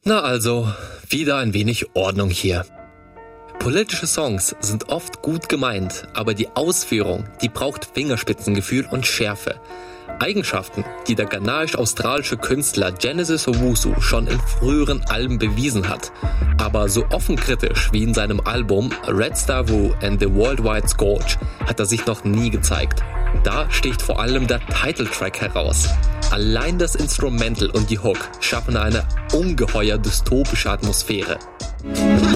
Na also, wieder ein wenig Ordnung hier. Politische Songs sind oft gut gemeint, aber die Ausführung, die braucht Fingerspitzengefühl und Schärfe. Eigenschaften, die der ghanaische-australische Künstler Genesis Owusu schon in früheren Alben bewiesen hat. Aber so offen kritisch wie in seinem Album Red Star Woo and the Worldwide Scourge hat er sich noch nie gezeigt. Da sticht vor allem der Titeltrack heraus. Allein das Instrumental und die Hook schaffen eine ungeheuer dystopische Atmosphäre.